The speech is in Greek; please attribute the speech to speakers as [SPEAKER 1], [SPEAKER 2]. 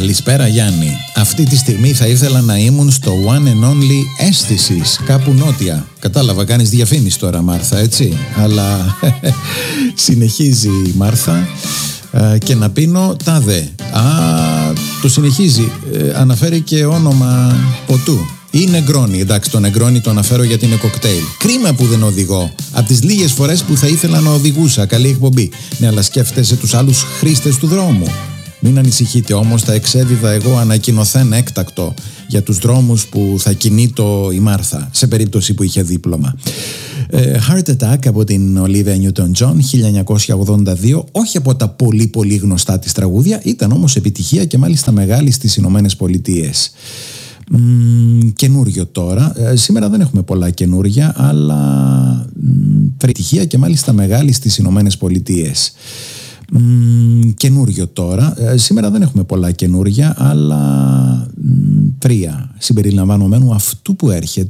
[SPEAKER 1] Καλησπέρα Γιάννη. Αυτή τη στιγμή θα ήθελα να ήμουν στο one and only Αίσθησης, κάπου νότια. Κατάλαβα, κάνεις διαφήμιση τώρα Μάρθα, έτσι. Αλλά συνεχίζει η Μάρθα και να πίνω τάδε. Το συνεχίζει, αναφέρει και όνομα ποτού. Ή Νεγκρόνι, εντάξει, το Νεγκρόνι το αναφέρω γιατί είναι κοκτέιλ. Κρίμα που δεν οδηγώ. Από τις λίγες φορές που θα ήθελα να οδηγούσα. Καλή εκπομπή. Ναι, αλλά σκέφτεσαι τους άλλους χρήστες του δρόμου. Μην ανησυχείτε όμως, θα εξέδιδα εγώ ανακοινωθέν έκτακτο για τους δρόμους που θα κινείτο η Μάρθα, σε περίπτωση που είχε δίπλωμα. Heart Attack από την Olivia Newton-John, 1982, όχι από τα πολύ γνωστά της τραγούδια, ήταν όμως επιτυχία και μάλιστα μεγάλη στις Ηνωμένες Πολιτείες. Καινούριο τώρα, σήμερα δεν έχουμε πολλά καινούρια, αλλά επιτυχία και μάλιστα μεγάλη στις Ηνωμένες Πολιτείες. Καινούριο τώρα, σήμερα δεν έχουμε πολλά καινούρια, αλλά τρία συμπεριλαμβανομένου αυτού που έρχεται